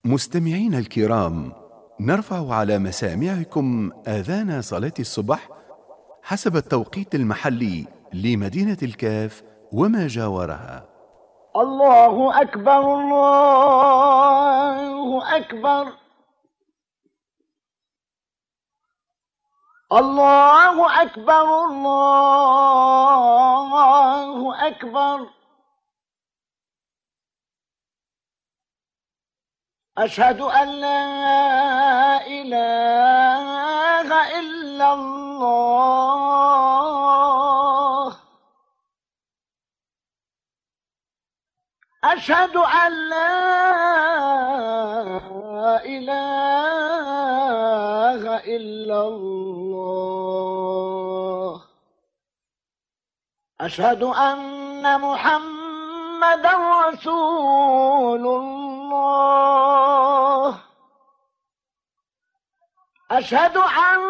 مستمعين الكرام، نرفع على مسامعكم آذان صلاة الصبح حسب التوقيت المحلي لمدينة الكاف وما جاورها. الله أكبر الله أكبر الله أكبر الله أكبر. أشهد أن لا إله إلا الله. أشهد أن لا إله إلا الله. أشهد أن محمدا رسول الله. أشهد أن